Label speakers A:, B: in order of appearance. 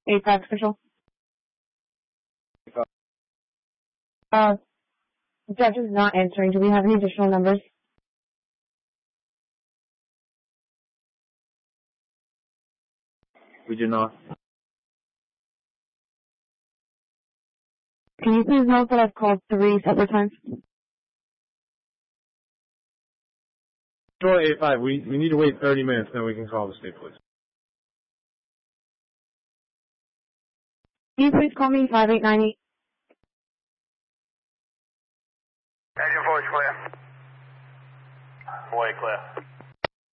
A: 85 official. Judge is not answering. Do we have any additional numbers?
B: We do not.
A: Can you please note that I've called 3 separate times?
B: Sure, 85. We need to wait 30 minutes, then we can call the state police.
A: Can you please call me 5898?
C: Engine 4 is clear. 4 clear.